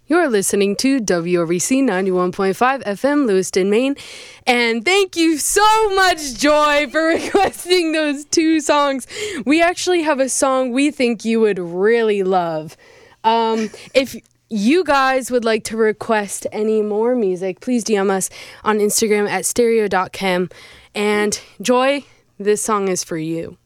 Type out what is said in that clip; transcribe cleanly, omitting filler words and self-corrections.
You're listening to WRVC 91.5 FM, Lewiston, Maine. And thank you so much, Joy, for requesting those two songs. We actually have a song we think you would really love. If you guys would like to request any more music, please DM us on Instagram at stereo.chem. And Joy, this song is for you.